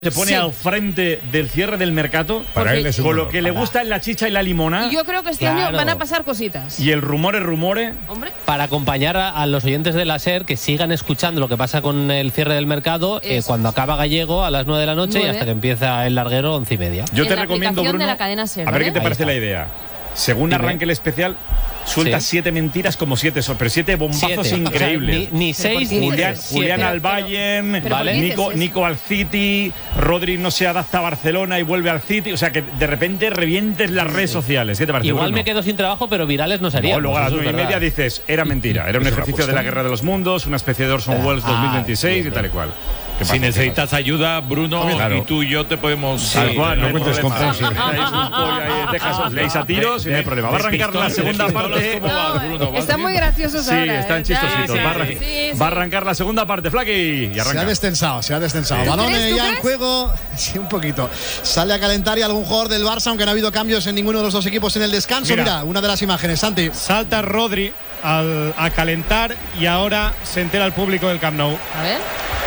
Se pone al frente del cierre del mercado para él es un con lo honor. que le gusta es la chicha y la limona. Y yo creo que este año van a pasar cositas. Y el rumore. Hombre. Para acompañar a los oyentes de la SER que sigan escuchando lo que pasa con el cierre del mercado cuando acaba Gallego a las 9 de la noche 9. y hasta que empieza el larguero 11:30. Yo te la recomiendo, aplicación Bruno, de la cadena SER, a ver ¿vale? qué te Ahí parece está. la idea. Según Dime. arranque el especial, suelta Sí. 7 mentiras como 7, pero 7 bombazos 7. increíbles. O sea, ni 6 qué ni Julián, 3. Julián al Bayern, pero ¿por qué dices eso? Nico al City, Rodri no se adapta a Barcelona y vuelve al City. O sea, que de repente revientes las redes sociales. ¿Qué te parece, Igual Bruno? me quedo sin trabajo, pero virales no sería. No, luego a las 9:30 dices, era mentira, era un ejercicio de la guerra de los mundos, una especie de Orson Welles 2026 y tal y cual. ¿Qué pasa? Si necesitas ayuda, Bruno, Claro. y tú y yo te podemos. Tal cual, no hay cuentes con problema. Fonsi. Traéis un pollo ahí de Texas, os leéis a tiros y no hay problema. Va a arrancar la segunda parte. ¿Cómo va, Bruno? ¿Vas Están bien? muy graciosos Sí, ahora. están chistositos. Va a arrancar la segunda parte, Flaky. Y Se arranca. ha destensado. ¿Tú Balones crees? ya en juego. Sí, un poquito. Sale a calentar y algún jugador del Barça, aunque no ha habido cambios en ninguno de los dos equipos en el descanso. Mira, una de las imágenes, Santi. Salta Rodri a calentar y ahora se entera el público del Camp Nou. A ver.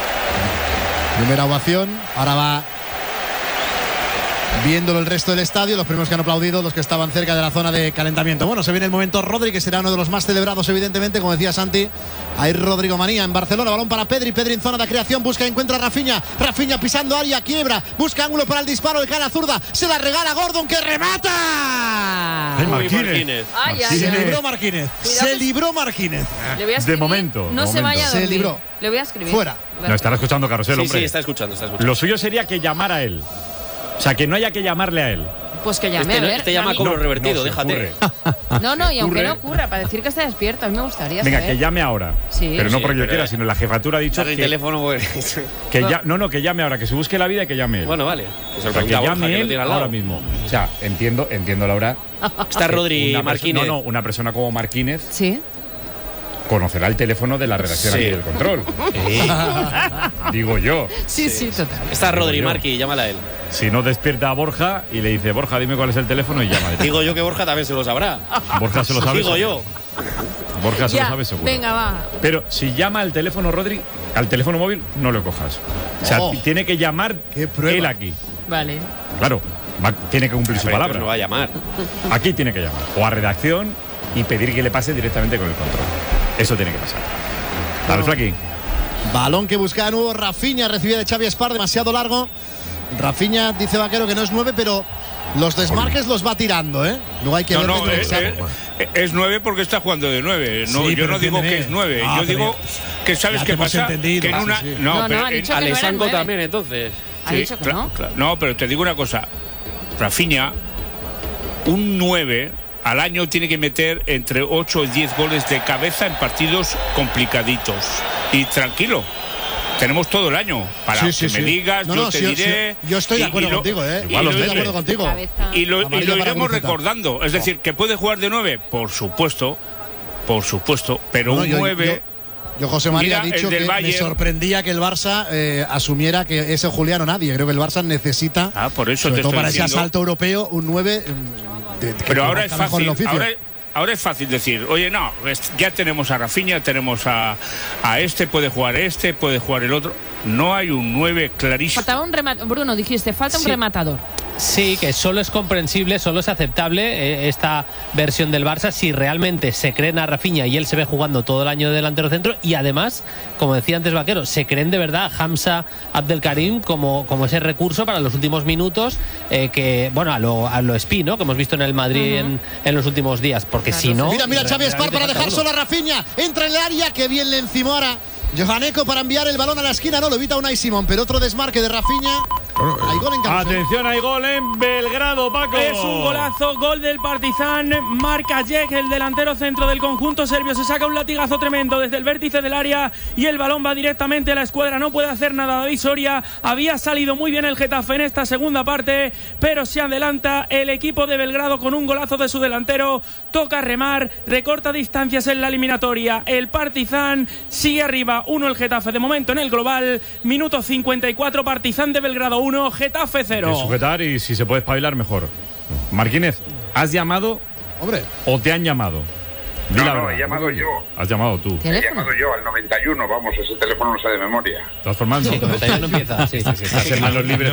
Primera ovación. Ahora va viéndolo el resto del estadio. Los primeros que han aplaudido, los que estaban cerca de la zona de calentamiento. Bueno, se viene el momento Rodri, que será uno de los más celebrados, evidentemente. Como decía Santi, hay Rodrigo Manía en Barcelona. Balón para Pedri. Pedri en zona de creación. Busca y encuentra a Rafinha. Rafinha pisando área. Quiebra. Busca ángulo para el disparo. El cara zurda. Se la regala a Gordon, que remata. Ay, Marquínez. Ay, ay, Se ay. libró Marquínez. Cuidado Se que- libró Marquínez. Le voy a escribir. momento, No de se momento. vaya a Se dormir. libró. Le voy a escribir. Fuera. No, estará escuchando Carrusel, hombre. Sí, está escuchando. Lo suyo sería que llamara a él. O sea, que no haya que llamarle a él. Pues que llame, a ver. Este llama a mí- cobro revertido, No se déjate. ocurre. No, y aunque ocurre. no ocurra, para decir que está despierto, a mí me gustaría Venga, saber. que llame ahora. Sí. Pero no Sí, porque yo pero, quiera, sino la jefatura ha dicho Dale el que, teléfono, pues. que llame ahora, que se busque la vida y que llame él. Bueno, vale. Que se lo O sea, que pregunta a Borja, llame que lo él tiene al lado. ahora mismo. O sea, entiendo Laura. Está Rodri Una Marquínez. No, una persona como Marquínez Sí. conocerá el teléfono de la redacción Sí. aquí del control. Digo yo. Sí, total. Está Rodri yo. Marqui, llámala a él. Si no despierta a Borja y le dice, Borja, dime cuál es el teléfono y llama. Digo yo que Borja también se lo sabrá. Borja se lo sabe. Digo yo. Borja se Ya, lo sabe seguro. venga, va. Pero si llama al teléfono Rodri, al teléfono móvil, no lo cojas. O sea, Oh. tiene que llamar Qué prueba. él aquí. Vale. Claro, tiene que cumplir su Pero palabra. no va a llamar. Aquí tiene que llamar. O a redacción y pedir que le pase directamente con el control. Eso tiene que pasar. Dale, Flaky. Balón que busca de nuevo Rafinha, recibe de Xavi Espar, demasiado largo. Rafinha dice Vaquero que no es 9, pero los desmarques los va tirando, ¿eh? Luego hay que ver dentro del saco. Es 9 porque está jugando de 9. No, Sí, yo pero no digo entiéndeme. que es 9. Ah, yo pero digo que sabes ya qué te hemos pasa. entendido, Que en una, sí. No, pero ha dicho que no Alessandro era también, entonces. Ha dicho que no. No, pero te digo una cosa. Rafinha, un 9 al año tiene que meter entre 8 y 10 goles de cabeza en partidos complicaditos. Y tranquilo, tenemos todo el año para que me digas, yo te diré. Yo estoy de acuerdo contigo, ¿eh? Igual Estoy de los acuerdo contigo. Cabeza. Y lo Amarilla para iremos Guruceta. recordando. Es decir, que puede jugar de 9, por supuesto, pero No, un 9. Yo, José María, Mira, ha dicho el del que me Bayern. sorprendía que el Barça asumiera que ese Julián o nadie. Creo que el Barça necesita, Por eso sobre te todo estoy para ese diciendo. asalto europeo, un 9. Pero ahora es mejor el fácil. oficio. Ahora es fácil decir, oye, no, ya tenemos a Rafinha, tenemos a este, puede jugar el otro. No hay un 9 clarísimo. Faltaba un rematador. Bruno, dijiste, falta un Sí. rematador. Sí, que solo es comprensible, solo es aceptable esta versión del Barça si realmente se creen a Rafinha y él se ve jugando todo el año de delantero centro y además, como decía antes Vaquero, se creen de verdad a Hamza Abdelkarim como ese recurso para los últimos minutos que, bueno, a lo Espí, ¿no? Que hemos visto en el Madrid en los últimos días, porque Claro, si no… Mira Xavi Espar para dejar solo a Rafinha. Entra en el área, que bien le encimó ahora Johaneco para enviar el balón a la esquina. No, lo evita Unai Simón, pero otro desmarque de Rafinha. Hay gol en Carrusel. Atención, hay gol en Belgrado, Paco. Es un golazo, gol del Partizan. Marca Jek, el delantero centro del conjunto serbio. Se saca un latigazo tremendo desde el vértice del área y el balón va directamente a la escuadra. No puede hacer nada David Soria. Había salido muy bien el Getafe en esta segunda parte, pero se adelanta el equipo de Belgrado con un golazo de su delantero. Toca remar, recorta distancias en la eliminatoria. El Partizan sigue arriba, 1 el Getafe. De momento en el global, minuto 54, Partizan de Belgrado 1, Getafe 0. De sujetar y si se puede espabilar, mejor. Marquínez, ¿has llamado Hombre, o te han llamado? Di la No, verdad. he llamado yo. Has llamado tú. He llamado yo al 91, vamos, ese teléfono no sé de memoria. De todas formas, Sí, 91 empieza. Sí. si estás en manos libres